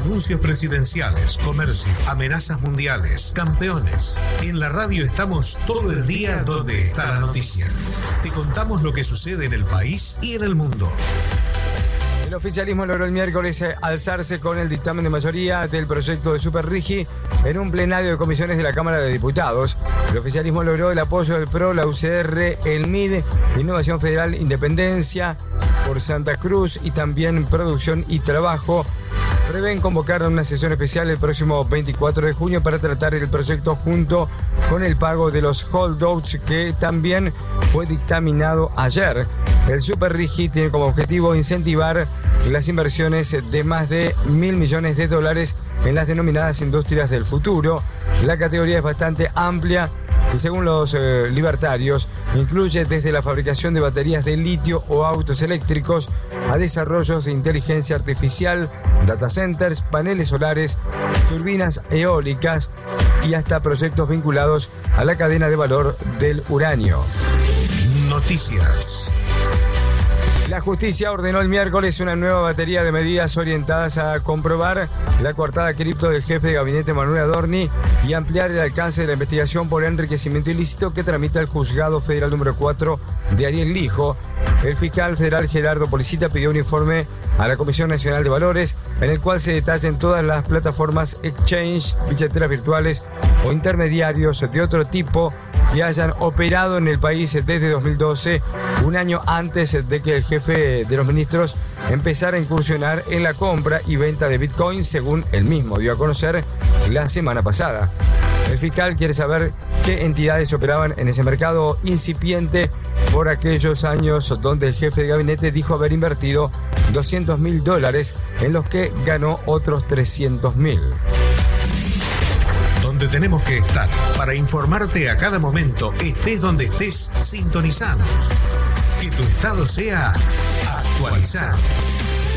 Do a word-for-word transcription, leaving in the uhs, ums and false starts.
Anuncios presidenciales, comercio, amenazas mundiales, campeones. En la radio estamos todo el día donde está la noticia. Te contamos lo que sucede en el país y en el mundo. El oficialismo logró el miércoles alzarse con el dictamen de mayoría del proyecto de Superrigi en un plenario de comisiones de la Cámara de Diputados. El oficialismo logró el apoyo del P R O, la U C R, el M I D, Innovación Federal, Independencia, por Santa Cruz y también Producción y Trabajo. Prevén convocar una sesión especial el próximo veinticuatro de junio para tratar el proyecto junto con el pago de los holdouts que también fue dictaminado ayer. El Superrigi tiene como objetivo incentivar las inversiones de más de mil millones de dólares en las denominadas industrias del futuro. La categoría es bastante amplia y según los eh, libertarios incluye desde la fabricación de baterías de litio o autos eléctricos a desarrollos de inteligencia artificial, data centers, paneles solares, turbinas eólicas y hasta proyectos vinculados a la cadena de valor del uranio. Noticias. La justicia ordenó el miércoles una nueva batería de medidas orientadas a comprobar la coartada cripto del jefe de gabinete Manuel Adorni y ampliar el alcance de la investigación por enriquecimiento ilícito que tramita el juzgado federal número cuatro de Ariel Lijo. El fiscal federal Gerardo Policita pidió un informe a la Comisión Nacional de Valores en el cual se detallen todas las plataformas exchange, billeteras virtuales o intermediarios de otro tipo que hayan operado en el país desde dos mil doce, un año antes de que el jefe de los ministros empezara a incursionar en la compra y venta de Bitcoin, según él mismo dio a conocer la semana pasada. El fiscal quiere saber qué entidades operaban en ese mercado incipiente por aquellos años donde el jefe de gabinete dijo haber invertido doscientos mil dólares, en los que ganó otros trescientos mil. Donde tenemos que estar para informarte a cada momento, estés donde estés, sintonizanos. Que tu estado sea actualizado.